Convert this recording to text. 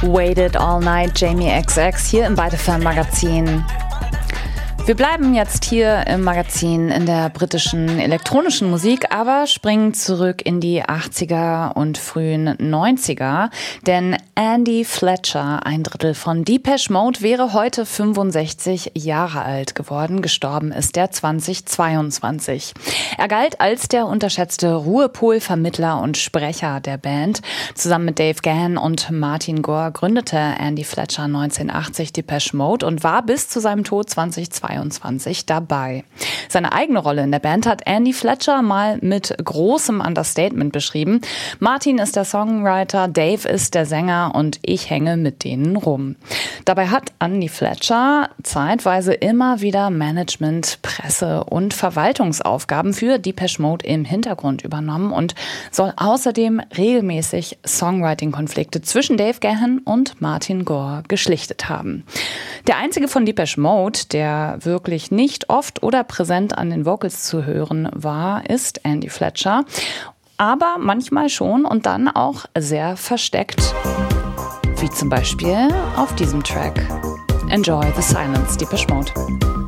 Waited All Night, Jamie XX hier im Beide Fern Magazin. Wir bleiben jetzt hier im Magazin in der britischen elektronischen Musik, aber springen zurück in die 80er und frühen 90er, denn Andy Fletcher, ein Drittel von Depeche Mode, wäre heute 65 Jahre alt geworden. Gestorben ist er 2022. Er galt als der unterschätzte Ruhepol-Vermittler und Sprecher der Band. Zusammen mit Dave Gahan und Martin Gore gründete Andy Fletcher 1980 Depeche Mode und war bis zu seinem Tod 2022 dabei. Seine eigene Rolle in der Band hat Andy Fletcher mal mit großem Understatement beschrieben. Martin ist der Songwriter, Dave ist der Sänger und ich hänge mit denen rum. Dabei hat Andy Fletcher zeitweise immer wieder Management, Presse und Verwaltungsaufgaben für Depeche Mode im Hintergrund übernommen und soll außerdem regelmäßig Songwriting-Konflikte zwischen Dave Gahan und Martin Gore geschlichtet haben. Der einzige von Depeche Mode, der wirklich nicht oft oder präsent an den Vocals zu hören war, ist Andy Fletcher. Aber manchmal schon und dann auch sehr versteckt. Wie zum Beispiel auf diesem Track. Enjoy the Silence, Depeche Mode.